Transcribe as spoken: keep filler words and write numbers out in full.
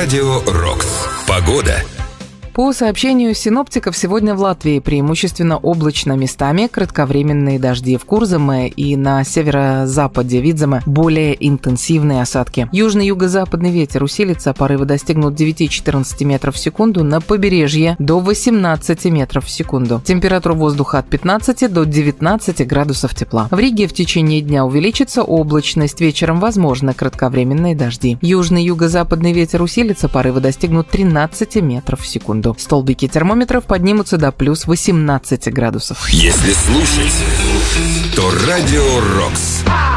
Радио Рокс. Погода. По сообщению синоптиков, сегодня в Латвии преимущественно облачно, местами кратковременные дожди. В Курзаме и на северо-западе Видземе более интенсивные осадки. Южный юго-западный ветер усилится, порывы достигнут девять-четырнадцать метров в секунду, на побережье до восемнадцать метров в секунду. Температура воздуха от пятнадцати до девятнадцати градусов тепла. В Риге в течение дня увеличится облачность, вечером возможны кратковременные дожди. Южный юго-западный ветер усилится, порывы достигнут тринадцати метров в секунду. Столбики термометров поднимутся до плюс восемнадцати градусов. Если слушать, то Радио Рокс.